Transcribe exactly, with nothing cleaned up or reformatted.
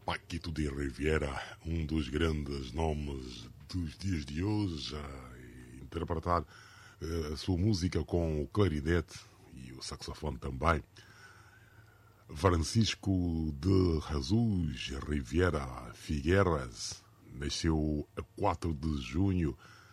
Paquito de Rivera, um dos grandes nomes dos dias de hoje, a interpretar uh, a sua música com o clarinete e o saxofone também. Francisco de Jesus Rivera Figueras nasceu a quatro de junho